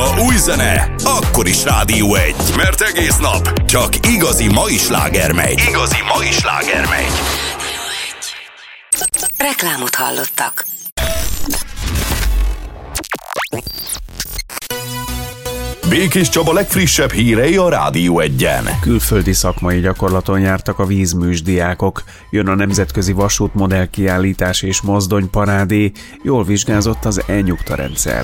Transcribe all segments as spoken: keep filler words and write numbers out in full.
Ha új zene, akkor is Rádió egy. Mert egész nap csak igazi mai sláger megy. Igazi mai sláger megy. Reklámot hallottak. Békés Csaba legfrissebb hírei a Rádió egyen. Külföldi szakmai gyakorlaton jártak a vízműs diákok. Jön a nemzetközi vasútmodell kiállítás és mozdonyparádé. Jól vizsgázott az e-nyugta rendszer.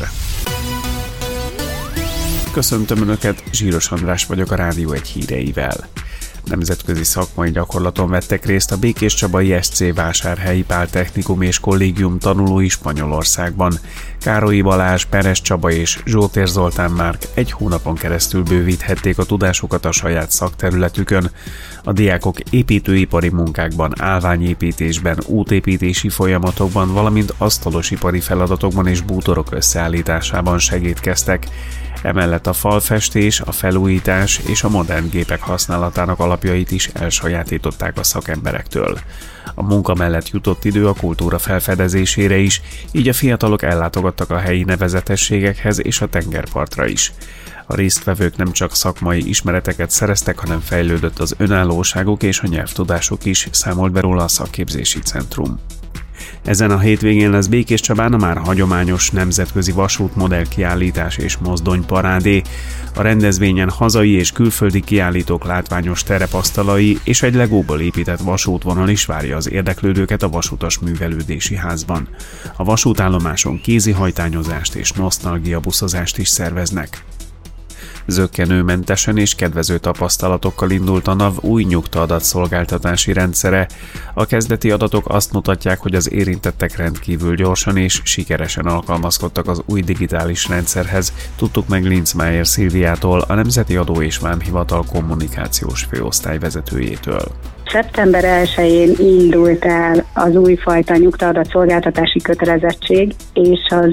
Köszöntöm Önöket, Zsíros András vagyok a Rádió egy híreivel. Nemzetközi szakmai gyakorlaton vettek részt a Békés Csaba i es cé Vásárhelyi Pál Technikum és Kollégium tanulói Spanyolországban. Károlyi Balázs, Peres Csaba és Zsótér Zoltán Márk egy hónapon keresztül bővíthették a tudásukat a saját szakterületükön. A diákok építőipari munkákban, állványépítésben, útépítési folyamatokban, valamint asztalosipari feladatokban és bútorok összeállításában segítkeztek. Emellett a falfestés, a felújítás és a modern gépek használatának alapjait is elsajátították a szakemberektől. A munka mellett jutott idő a kultúra felfedezésére is, így a fiatalok ellátogattak a helyi nevezetességekhez és a tengerpartra is. A résztvevők nem csak szakmai ismereteket szereztek, hanem fejlődött az önállóságuk és a nyelvtudásuk is, számolt be róla a szakképzési centrum. Ezen a hétvégén lesz Békés Csabán a már hagyományos nemzetközi vasútmodell kiállítás és mozdonyparádé. A rendezvényen hazai és külföldi kiállítók látványos terepasztalai és egy legóból épített vasútvonal is várja az érdeklődőket a Vasutas Művelődési Házban. A vasútállomáson kézihajtányozást és nosztalgiabuszozást is szerveznek. Zökkenőmentesen és kedvező tapasztalatokkal indult a NAV új nyugta adatszolgáltatási rendszere. A kezdeti adatok azt mutatják, hogy az érintettek rendkívül gyorsan és sikeresen alkalmazkodtak az új digitális rendszerhez, tudtuk meg Linzmeier Szilviától, a Nemzeti Adó és Vámhivatal kommunikációs főosztály vezetőjétől. szeptember elsején indult el az újfajta nyugta adatszolgáltatási kötelezettség, és az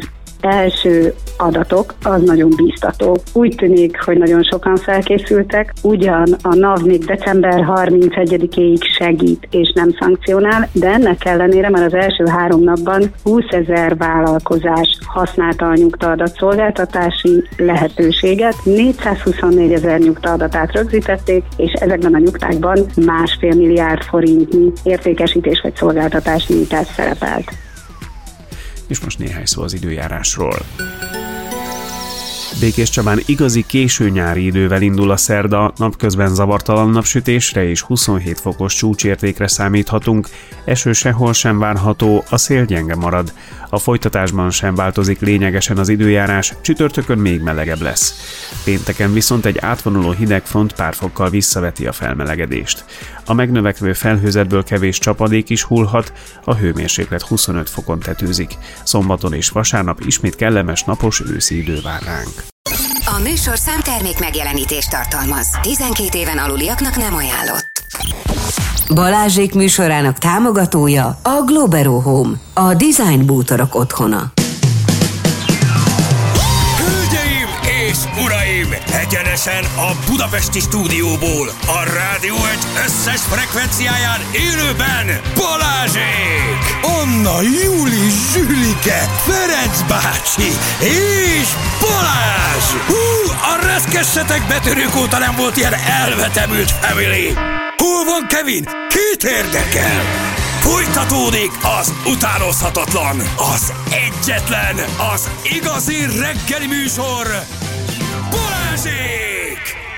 első adatok az nagyon bíztató. Úgy tűnik, hogy nagyon sokan felkészültek, ugyan a NAV még december harmincegyedikéig segít és nem szankcionál, de ennek ellenére már az első három napban húszezer vállalkozás használta a nyugta adatszolgáltatási lehetőséget, négyszázhuszonnégyezer nyugta adatát rögzítették, és ezekben a nyugtákban másfél milliárd forintnyi értékesítés vagy szolgáltatásnyújtás szerepelt. És most néhány szó az időjárásról. Békés Csabán igazi késő nyári idővel indul a szerda, napközben zavartalan napsütésre és huszonhét fokos csúcsértékre számíthatunk, eső sehol sem várható, a szél gyenge marad. A folytatásban sem változik lényegesen az időjárás, csütörtökön még melegebb lesz. Pénteken viszont egy átvonuló hidegfront pár fokkal visszaveti a felmelegedést. A megnövekvő felhőzetből kevés csapadék is hullhat, a hőmérséklet huszonöt fokon tetőzik. Szombaton és vasárnap ismét kellemes napos őszi idő vár ránk. A műsorszám termék megjelenítést tartalmaz. tizenkét éven aluliaknak nem ajánlott. Balázsék műsorának támogatója a Globero Home, a design bútorok otthona. Hölgyeim és uraim, egyenesen a budapesti stúdióból, a Rádió egy összes frekvenciáján élőben Balázsék! Anna, Júli, Zsülike, Ferenc bácsi és Balázs! Hú, a reszkessetek betörők óta nem volt ilyen elvetemült family! Hol van Kevin? Kit érdekel? Folytatódik az utánozhatatlan, az egyetlen, az igazi reggeli műsor, Balázsék!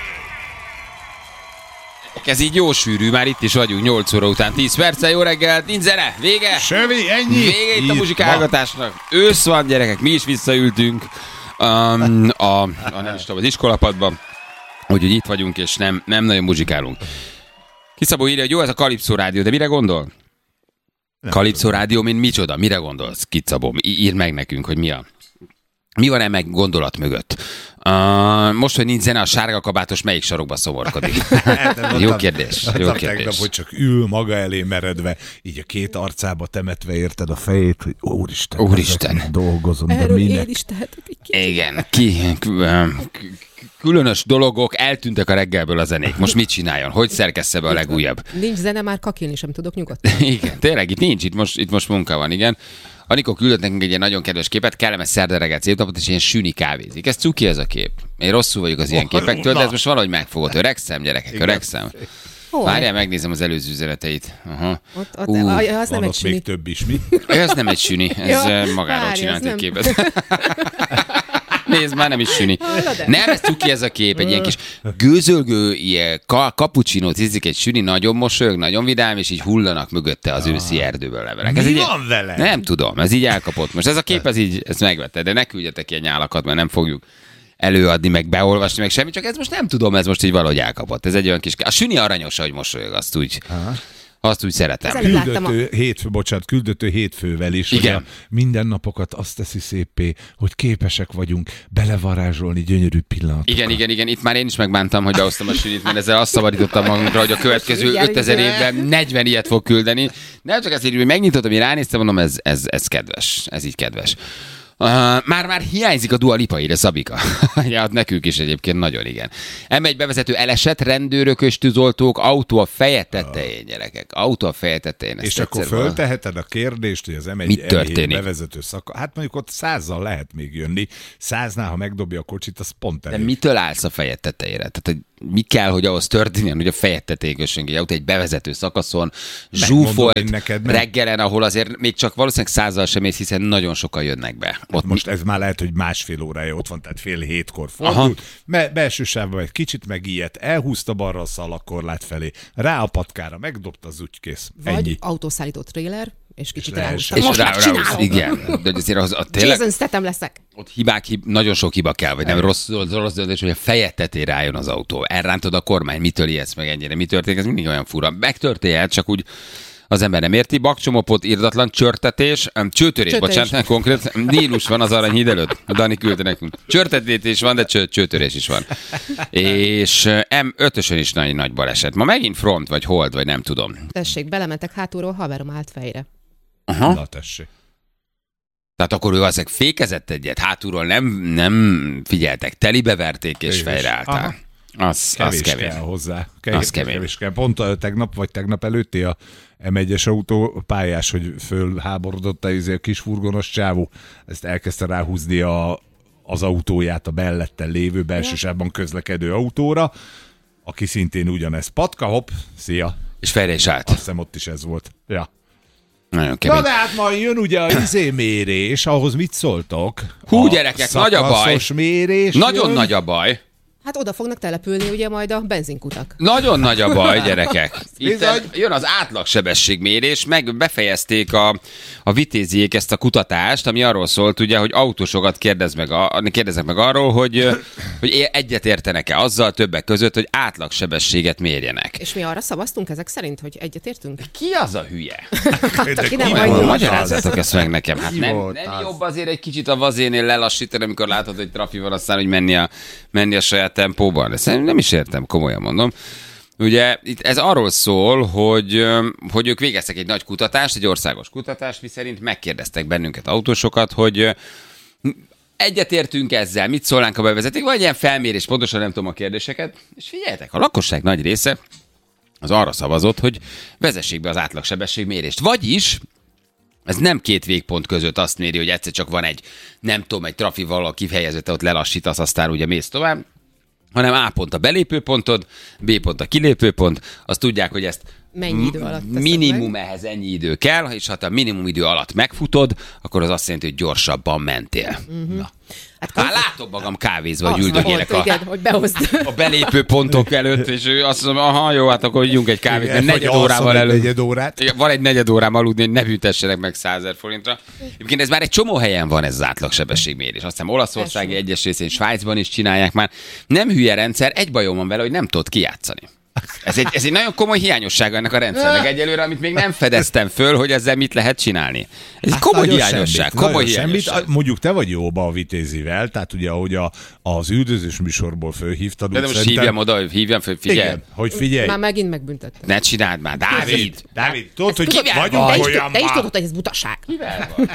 Ez így jó sűrű, már itt is vagyunk nyolc óra után tíz perccel, jó reggelt, nincs zene, vége! Semmi, ennyi! Vége itt a muzsikálgatásnak, ősz van gyerekek, mi is visszaültünk um, a, a, nem is tudom, az iskolapadban, úgyhogy itt vagyunk és nem, nem nagyon muzsikálunk. Kiszabó írja, hogy jó, ez a Kalipszó rádió, de mire gondol? Kalipszó rádió, mint micsoda? Mire gondolsz, Kicabó? Írd meg nekünk, hogy mi a... Mi van-e meg gondolat mögött? Uh, most, hogy nincs zene, a sárga kabátos melyik sarokba szomorkodik? Jó kérdés. Jó kérdés. Tegnap, hogy csak ül maga elé meredve, így a két arcába temetve érted a fejét, hogy úristen, úristen. dolgozom, de erről minek? én is tehetek egy kicsit. Igen, ki, különös dologok eltűntek a reggelből a zenék. Most mit csináljon? Hogy szerkessze be a legújabb? Nincs zene, már kakilni sem tudok nyugodtan. Igen, tényleg itt nincs, itt most, itt most munka van, igen. Anikó küldött nekünk egy ilyen nagyon kedves képet, kellemes szerda reggel szép napot, és ilyen süni kávézik. Ez cuki ez a kép. Én rosszul vagyok az ilyen képektől, de ez most valahogy megfogott. Öregszem, gyerekek, igen. öregszem. Várjál, megnézem az előző üzeneteit. Aha. Ott, ott, uh, az nem van egy ott süni. még több is, mi? Ez nem egy süni, ez ja, magáról várj, csinált egy nem. képet. Nézd, már nem is süni. Nem, ez cuki ez a kép, egy ilyen kis gőzölgő, ilyen kapucsinót ízik egy süni, nagyon mosolyog, nagyon vidám, és így hullanak mögötte az őszi erdőből levelek. Ez Mi így, van vele? Nem tudom, ez így elkapott. Most ez a kép, ez így, ezt megvette, de ne küldjetek ilyen nyálakat, mert nem fogjuk előadni, meg beolvasni, meg semmi, csak ez most nem tudom, ez most így valahogy elkapott. Ez egy olyan kis... A süni aranyos, hogy mosolyog, azt úgy... Aha. Azt úgy szeretem. Küldötő hétfő, bocsánat, küldötő hétfővel is. Igen. A mindennapokat azt teszi szépé, hogy képesek vagyunk belevarázsolni gyönyörű pillanatokat. Igen, igen, igen. Itt már én is megbántam, hogy behoztam a sünit, mert ezzel azt szabadítottam magunkra, hogy a következő ötezer évben negyven ilyet fog küldeni. Nem csak ezt így, hogy megnyitottam, hogy ránéztem, mondom, ez, ez, ez kedves. Ez így kedves. Uh, Már-már hiányzik a Dua Lipa, ide Szabika. Ja, nekünk is egyébként nagyon igen. em egy bevezető elesett, rendőrök és tűzoltók, autó a feje tetején, gyerekek. Autó a feje tetején. És akkor fölteheted a kérdést, hogy az em egy bevezető szaka. Hát mondjuk ott százzal lehet még jönni. Száznál, ha megdobja a kocsit, az pont elég. De mitől állsz a fejed tetejére? Tehát, hogy mi kell, hogy ahhoz történjen, hogy a fejed tetején kössünk egy autó egy bevezető szakaszon, zsúfolt neked, reggelen, ahol azért még csak valószínűleg százzal sem ész, hiszen nagyon sokan jönnek be. Ott most mi... ez már lehet, hogy másfél órája ott van, tehát fél hétkor fordult. Me- belső sávban egy kicsit megijedt, elhúzta balra a szalagkorlát felé, rá a patkára, megdobta az ügykész. Ennyi. Vagy autószállító tréler, és kicsit ráhúzta. És most rá, rá, igen. De azért az, a tényleg, Jason Statham leszek. Ott hibák, hib, nagyon sok hiba kell, vagy nem rossz, rossz döntés, hogy a fejed tetejére álljon az autó. Elrántod a kormány, mitől ijedsz meg ennyire, mi történik, ez mindig olyan fura. Megtörténhet, csak úgy az ember nem érti. Bakcsomopot, irdatlan, csörtetés, csőtörés, Csötés. bocsánat, konkrét. Nílus van az Aranyhíd előtt. A Dani küldte nekünk. Csörtetés van, de cső, csőtörés is van. És em ötösön is nagy, nagy baleset. Ma megint front, vagy hold, vagy nem tudom. Tessék, belementek hátulról, haverom állt fejre. Aha. Na tessék. Tehát akkor ő azért fékezett egyet, hátulról nem, nem figyeltek, telibe verték és fejre álltál. Az kevés, az kevés kell hozzá. Kevés, az kevés. kevés kell. Pont a tegnap vagy tegnap előtti a em egyes autó pályás, hogy fölháborodott a, a kis furgonos csávó. Ezt elkezdte ráhúzni a, az autóját a mellettel lévő belsősávban közlekedő autóra, aki szintén ugyanez. Patka, hopp, szia. És fejre is állt. Azt hiszem ott is ez volt. Ja. Nagyon kemény. Na de hát majd jön ugye a izémérés, ahhoz mit szóltok? Hú, a gyerekek, nagy a baj. Mérés Nagyon jön. nagy a baj. Hát oda fognak települni ugye majd a benzinkutak. Nagyon nagy a baj, gyerekek. Itt jön az átlagsebességmérés, meg befejezték a, a vitéziék ezt a kutatást, ami arról szólt, ugye, hogy autósokat kérdez meg a, kérdeznek meg arról, hogy, hogy egyet értenek-e azzal többek között, hogy átlagsebességet mérjenek. És mi arra szavaztunk ezek szerint, hogy egyet értünk? Ki az a hülye? Aki nem vagy magyarázzatok ezt meg nekem. Hát nem, nem jobb azért egy kicsit a vazénél lelassítani, amikor látod, hogy trafi van, aztán, hogy menni a, menni a saját tempóban. Ezt nem is értem, komolyan mondom. Ugye itt ez arról szól, hogy, hogy ők végeztek egy nagy kutatást, egy országos kutatást, miszerint megkérdeztek bennünket autósokat, hogy egyetértünk ezzel, mit szólnánk a bevezeték, vagy ilyen felmérés, pontosan nem tudom a kérdéseket, és figyeljetek, a lakosság nagy része az arra szavazott, hogy vezessék be az átlagsebességmérést. Vagyis ez nem két végpont között azt méri, hogy egyszer csak van egy, nem tudom, egy trafival kifejezete, ott lelassítasz, aztán ugye mész tovább, hanem A pont a belépőpontod, B pont a kilépőpont, azt tudják, hogy ezt mennyi idő alatt minimum meg? Ehhez ennyi idő kell, és ha te a minimum idő alatt megfutod, akkor az azt jelenti, hogy gyorsabban mentél. Uh-huh. Na. Hát, hát látom magam kávézva, hogy üldögélek a, igen, hogy a belépő pontok előtt, és ő azt mondom, aha, jó, hát akkor ígyunk egy kávét, mert negyed órával előtt. Negyed órát. Igen, van egy negyed órám aludni, hogy ne büntessenek meg százezer forintra. Egyébként ez már egy csomó helyen van, ez az átlagsebességmérés. Azt hiszem Olaszországi egyes részén, Svájcban is csinálják már. Nem hülye rendszer, egy bajom van vele, hogy nem tudod kijátszani. Ez egy, ez egy nagyon komoly hiányossága ennek a rendszernek egyelőre, amit még nem fedeztem föl, hogy ezzel mit lehet csinálni. Ez egy komoly hát hiányosság. Semmit, komoly hiányosság. Semmit. Mondjuk te vagy jóba a vitézivel, tehát ugye ahogy a, az üldözős műsorból fölhívtad. De, de most szerintem... hívjam oda, hívjam föl, figyelj. Igen, hogy figyelj. Már megint megbüntettem. Ne csináld már, Dávid! Dávid, tudod, hogy tudod, vagyunk te is, olyan te is tudod, hogy ez butaság. Kivel van?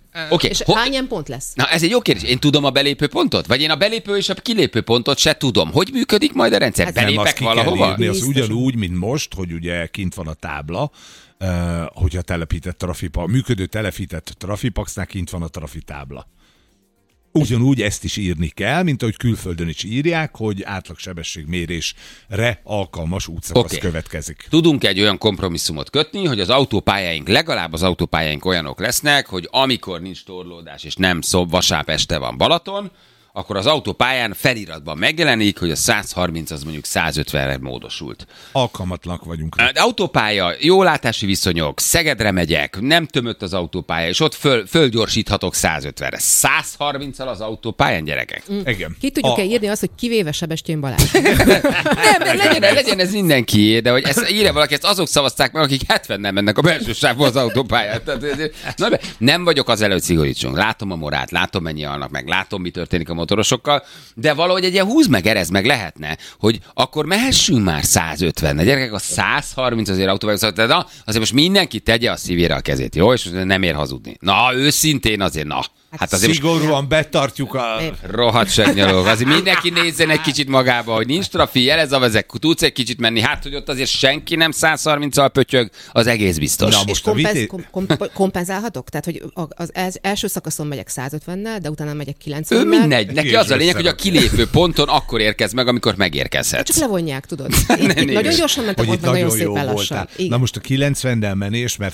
Okay. És Ho- hány ilyen pont lesz? Na, ez egy jó kérdés. Én tudom a belépő pontot? Vagy én a belépő és a kilépő pontot se tudom. Hogy működik majd a rendszer? Hát Nem, azt Belépek ki kell valahova? írni, az Biztosan. ugyanúgy, mint most, hogy ugye kint van a tábla, uh, hogyha telepített trafipa, működő telepített trafipaxnál kint van a trafitábla. Ugyanúgy ezt is írni kell, mint ahogy külföldön is írják, hogy átlagsebességmérésre alkalmas útszakasz Oké. következik. Tudunk egy olyan kompromisszumot kötni, hogy az autópályáink, legalább az autópályáink olyanok lesznek, hogy amikor nincs torlódás és nem szob, vasárnap este van Balaton, akkor az autópályán feliratban megjelenik, hogy a száz harminc az mondjuk száz ötvenre módosult. Alkalmatlanak vagyunk rá. De autópálya, jó látási viszonyok, Szegedre megyek, nem tömött az autópálya, és ott föl, fölgyorsíthatok száz ötvenre. száz harminccal az autópályán, gyerekek? Igen. Ki tudjuk-e A- írni azt, hogy kivéve Sebestyén Balázs? Nem, legyen, legyen ez mindenki, de hogy ezt írja valaki, ezt azok szavazták meg, akik hetvennel mennek a belső sávba az autópályán. Tehát, na, de nem vagyok az előtt szigorítsunk. Látom a morát, látom mennyi alnak meg, látom mi történik a motorosokkal, de valahogy egy ilyen húz meg, erez meg lehetne, hogy akkor mehessünk már száz ötvenne. Gyerekek, a száz harminc azért autópályán, de na, azért most mindenki tegye a szívére a kezét, jó? És nem ér hazudni. Na, őszintén azért, na. Hát azért most Szigorúan betartjuk a... rohadt segnyalók. Azért mindenki nézzen egy kicsit magába, hogy nincs trafi, jelez a vezek, tudsz egy kicsit menni, hát hogy ott azért senki nem száz harminccal pötyög, az egész biztos. Na, És most a kompenz, vité- kom, kom, kompenzálhatok? Tehát, hogy a- az els- első szakaszon megyek száz ötvennel, de utána megyek Ő kilencvennel. mindegy, neki És az a lényeg, hogy a összerakja. kilépő ponton akkor érkez meg, amikor Csak megérkezhetsz. levonják, tudod. Itt, itt nézd. nagyon gyorsan ment a Hogy pont, itt meg nagyon nagyon jó szépen lassan. voltál. Igen. Na most a kilencvennel menés, mert